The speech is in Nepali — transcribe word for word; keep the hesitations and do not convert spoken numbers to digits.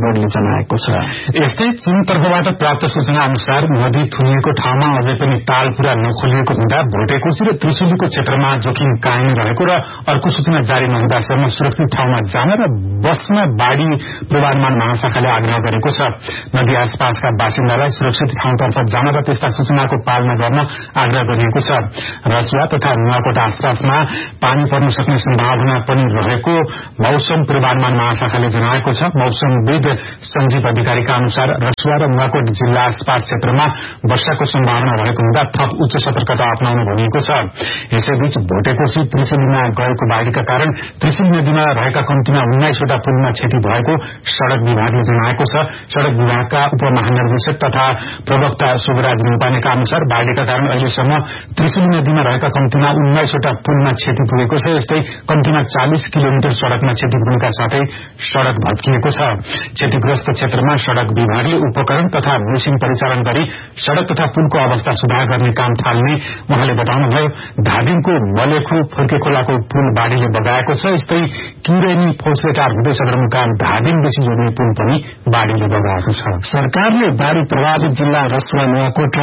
बोर्डले जनाएको छ। यस्तै चीन तर्फबाट प्राप्त सूचना अनुसार नदी थुनिएको ठाउँमा अझै पनि ताल पूरा नखोलिएको हुँदा भोटेकोशी र त्रिशुलीको क्षेत्रमा जोखिम कायम रहेको र अर्को सूचना जारी नहुँदासम्म सुरक्षित ठाउँमा जान र बस्न बाढ़ी पूर्वानुमान महाशाखाले आग्रह गरेको छ। नदी आसपासका बासिन्दालाई सुरक्षित ठाउँतर्फ जान र त्यस्ता सूचनाको पालना गर्न आग्रह गरिएको छ। रसुवा तथा नुवाकोट आसपासमा पानी पर्न सक्ने सम्भावना पनि रहेको मौसम पूर्वानुमान महाशाखाले जनाएको छ। मौसमविद संजीव अधिकारीका अनुसार रसुवा र नुवाकोट जिल्ला आसपास क्षेत्रमा वर्षाको सम्भावना रहेको हुँदा थप उच्च सतर्कता अपनाउन भनिएको छ। यसैबीच भोटेकोशी त्रिशुलीमा गएको बाढ़ीका कारण त्रिशुली नदीमा रहेका कम्तीमा उन्नाइसवटा पुलमा क्षति भएको सड़क विभागले जनाएको छ। सड़क विभागका उपमहानिर्देशक तथा प्रवक्ता शुभराज नेपानेका अनुसार बाढ़ीका कारण अहिलेसम्म त्रिशुली नदीमा रहेका कम्तीमा उन्नाइसवटा पुलमा क्षति पुगेको छ। यस्तै कम्तीमा चालिस किलोमिटर सड़कमा क्षति पुग्नुका साथै सड़क भत्किएको छ। क्षतिग्रस्त क्षेत्रमा सड़क विभागले उपकरण तथा मेसिन परिचालन गरी सड़क तथा पुलको अवस्था सुधार गर्ने काम थाल्ने उहाँले बताउनुभयो। धादिङको मलेखु फुर्के खोलाको पुल बाढ़ीले बगाएको छ। यस्तै किरेनी फौजलेटार हुँदै सदरमुकाम धादिङ बेसी जोड्ने पुल पनि बाढ़ीले बगाएको छ। सरकारले बाढ़ी प्रभावित जिल्ला रसुवा नुवाकोट र